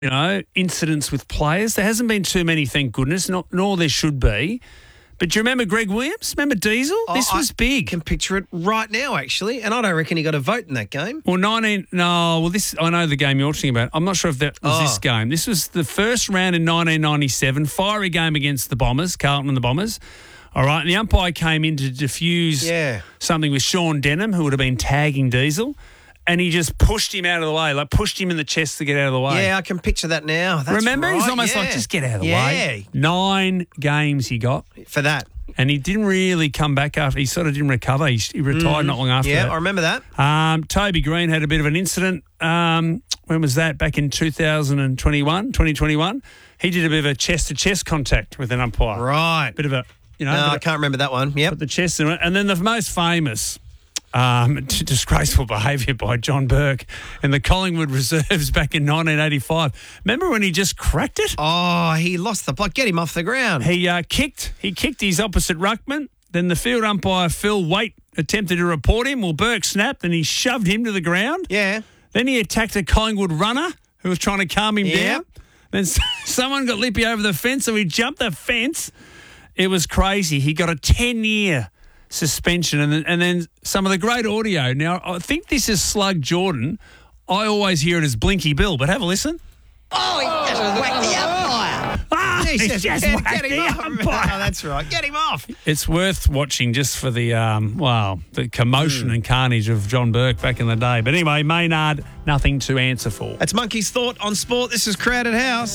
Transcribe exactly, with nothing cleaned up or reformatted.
you know, incidents with players. There hasn't been too many, thank goodness, not, nor there should be. But do you remember Greg Williams? Remember Diesel? Oh, this was I big. can picture it right now, actually, and I don't reckon he got a vote in that game. Well, nineteen. No, well, this I know the game you're talking about. I'm not sure if that was Oh. this game. This was the first round in nineteen ninety-seven, fiery game against the Bombers, Carlton and the Bombers. All right, and the umpire came in to diffuse Yeah. something with Sean Denham, who would have been tagging Diesel, and he just pushed him out of the way, like pushed him in the chest to get out of the way. Yeah, I can picture that now. That's Remember? right, He's almost yeah. like, just get out of the yeah. way. Nine games he got. For that. And he didn't really come back after. He sort of didn't recover. He, he retired not long after Yeah, that. I remember that. Um, Toby Green had a bit of an incident. Um, when was that? Back in two thousand twenty-one, twenty twenty-one. He did a bit of a chest-to-chest contact with an umpire. Right. Bit of a, you know. No, bit I of- can't remember that one. Yep. Put the chest in it. And then the most famous um, t- disgraceful behaviour by John Burke in the Collingwood Reserves back in nineteen eighty-five. Remember when he just cracked it? Oh, he lost the block. Get him off the ground. He uh, kicked. He kicked his opposite ruckman. Then the field umpire, Phil Waite, attempted to report him. Well, Burke snapped and he shoved him to the ground. Yeah. Then he attacked a Collingwood runner who was trying to calm him Yep. down. Then s- someone got lippy over the fence, so he jumped the fence. It was crazy. He got a ten-year suspension. And then, and then some of the great audio. Now, I think this is Slug Jordan. I always hear it as Blinky Bill, but have a listen. Oh, he just whacked the umpire. Ah, He he says, just "Get- whacked get him the off." umpire. Oh, that's right. Get him off. It's worth watching just for the, um, well, the commotion Hmm. and carnage of John Burke back in the day. But anyway, Maynard, nothing to answer for. That's Monkey's Thought on Sport. This is Crowded House.